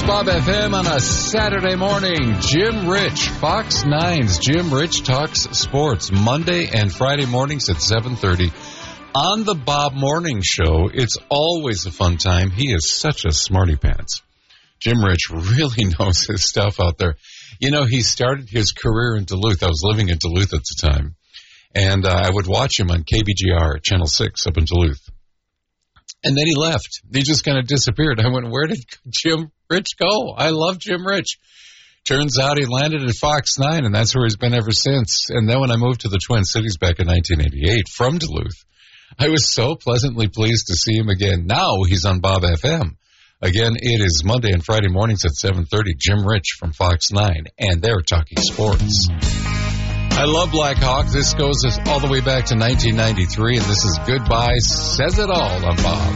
Bob FM on a Saturday morning. Jim Rich, Fox 9's Jim Rich Talks Sports, Monday and Friday mornings at 7:30 on the Bob Morning Show. It's always a fun time. He is such a smarty pants. Jim Rich really knows his stuff out there. You know, he started his career in Duluth. I was living in Duluth at the time, and I would watch him on KBGR, Channel 6 up in Duluth. And then he left. He just kind of disappeared. I went, where did Jim Rich go? I love Jim Rich. Turns out he landed at Fox 9, and that's where he's been ever since. And then when I moved to the Twin Cities back in 1988 from Duluth, I was so pleasantly pleased to see him again. Now he's on Bob FM. Again, it is Monday and Friday mornings at 7:30. Jim Rich from Fox 9, and they're talking sports. I love Black Hawk. This goes all the way back to 1993, and this is Goodbye Says It All on Bob.